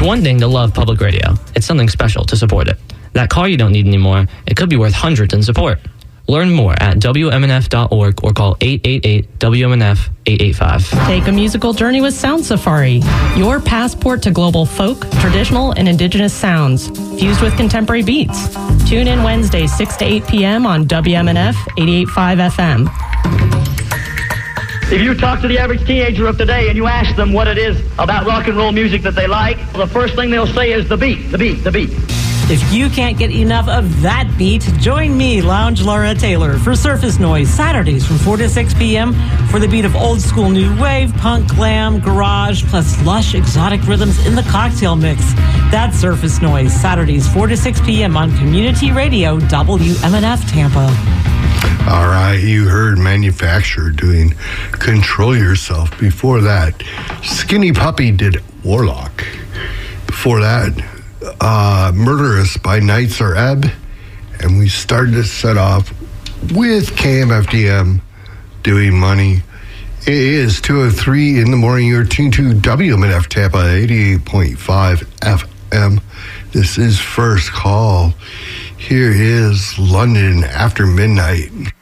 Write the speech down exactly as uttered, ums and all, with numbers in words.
one thing to love public radio. It's something special to support it. That car you don't need anymore, it could be worth hundreds in support. Learn more at W M N F dot org or call eight eight eight W M N F eight eight five. Take a musical journey with Sound Safari, your passport to global folk, traditional, and indigenous sounds, fused with contemporary beats. Tune in Wednesdays, six to eight p.m. on W M N F eighty-eight point five F M. If you talk to the average teenager of today and you ask them what it is about rock and roll music that they like, the first thing they'll say is the beat, the beat, the beat. If you can't get enough of that beat, join me, Lounge Laura Taylor, for Surface Noise, Saturdays from four to six p.m. for the beat of old school new wave, punk, glam, garage, plus lush exotic rhythms in the cocktail mix. That's Surface Noise, Saturdays four to six p.m. on Community Radio, W M N F Tampa. All right, you heard Manufacturer doing Control Yourself. Before that, Skinny Puppy did Warlock. Before that, uh, Murderous by Nights Are Ebb. And we started to set off with K M F D M doing Money. It is two oh three in the morning. You're tuned to W M N F Tampa eighty-eight point five F M. This is First Call. Here is London After Midnight.